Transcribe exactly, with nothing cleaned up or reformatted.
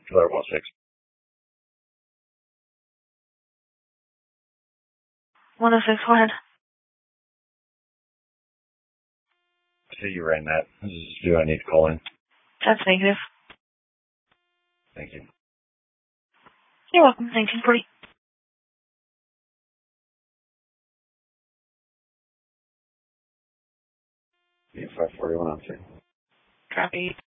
Killer one six. one oh six, go ahead. I see you ran that. This is who I need to call in. That's negative. Thank you. You're welcome. nineteen forty. eight five four one oh three. Copy.